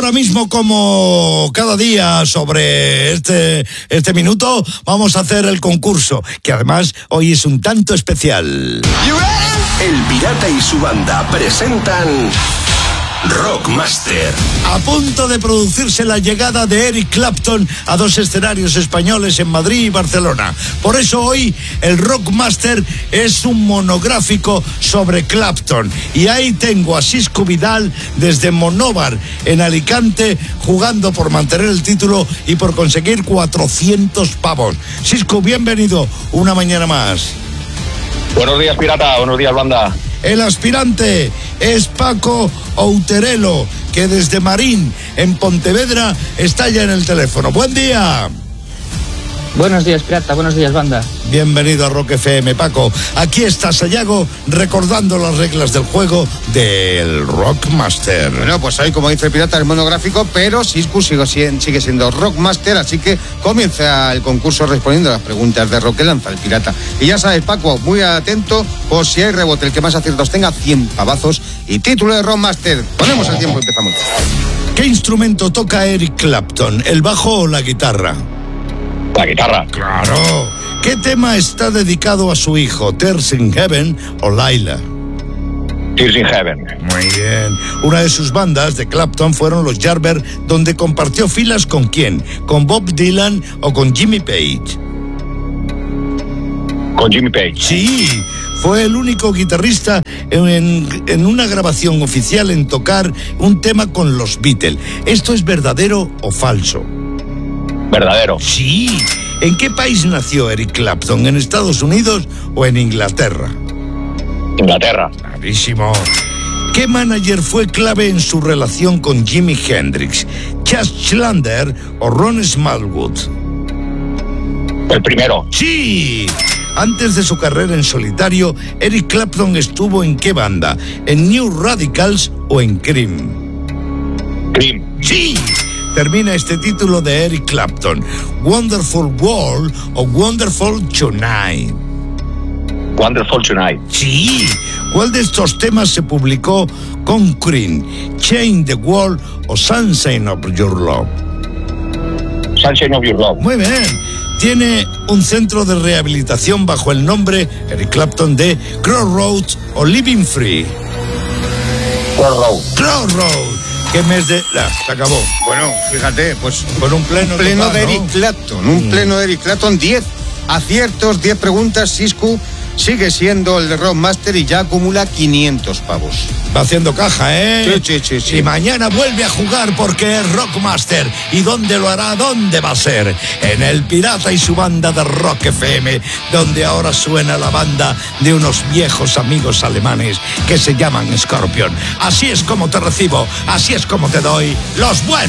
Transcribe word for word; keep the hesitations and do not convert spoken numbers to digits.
Ahora mismo, como cada día sobre este, este minuto, vamos a hacer el concurso, que además hoy es un tanto especial. El Pirata y su banda presentan Rockmaster. A punto de producirse la llegada de Eric Clapton a dos escenarios españoles en Madrid y Barcelona. Por eso hoy el Rockmaster es un monográfico sobre Clapton. Y ahí tengo a Siscu Vidal desde Monóvar en Alicante, jugando por mantener el título y por conseguir cuatrocientos pavos. Siscu, bienvenido una mañana más. Buenos días, Pirata. Buenos días, banda. El aspirante es Paco Outerelo, que desde Marín, en Pontevedra, está ya en el teléfono. ¡Buen día! Buenos días, Pirata. Buenos días, banda. Bienvenido a Rock F M, Paco. Aquí está Sayago recordando las reglas del juego del Rockmaster. Bueno, pues hoy, como dice el Pirata, es monográfico, pero Siscu sigue, sigue siendo Rockmaster, así que comienza el concurso respondiendo a las preguntas de rock que lanza el Pirata. Y ya sabes, Paco, muy atento, por si hay rebote, el que más aciertos tenga, cien pavazos y título de Rockmaster. Ponemos el tiempo y empezamos. ¿Qué instrumento toca Eric Clapton? ¿El bajo o la guitarra? La guitarra. ¡Claro! ¿Qué tema está dedicado a su hijo, Tears in Heaven o Laila? Tears in Heaven. Muy bien. Una de sus bandas de Clapton fueron los Yardbirds, donde compartió filas ¿con quién? ¿Con Bob Dylan o con Jimmy Page? Con Jimmy Page. Sí, fue el único guitarrista en, en, en una grabación oficial en tocar un tema con los Beatles. ¿Esto es verdadero o falso? Verdadero. Sí. ¿En qué país nació Eric Clapton? ¿En Estados Unidos o en Inglaterra? Inglaterra. Clarísimo. ¿Qué manager fue clave en su relación con Jimi Hendrix? ¿Chas Chandler o Ron Smallwood? El primero. Sí. Antes de su carrera en solitario, Eric Clapton estuvo ¿en qué banda? ¿En New Radicals o en Cream? Cream. Sí. Termina este título de Eric Clapton: Wonderful World o Wonderful Tonight. Wonderful Tonight. Sí. ¿Cuál de estos temas se publicó con Cream? Change the World o Sunshine of Your Love. Sunshine of Your Love. Muy bien. Tiene un centro de rehabilitación bajo el nombre Eric Clapton de Crossroads o Living Free. Crossroads. Crossroads. ¿Qué mes de...? Ah, se acabó. Bueno, fíjate, pues con un pleno, un pleno total, de ¿no? Eric Clapton, un mm. pleno de Eric Clapton, diez aciertos, diez preguntas. Siscu sigue siendo el de Rockmaster y ya acumula quinientos pavos. Va haciendo caja, ¿eh? Sí, sí, sí, sí. Y mañana vuelve a jugar porque es Rockmaster. ¿Y dónde lo hará? ¿Dónde va a ser? En el Pirata y su banda de Rock F M, donde ahora suena la banda de unos viejos amigos alemanes que se llaman Scorpion. Así es como te recibo, así es como te doy los buenos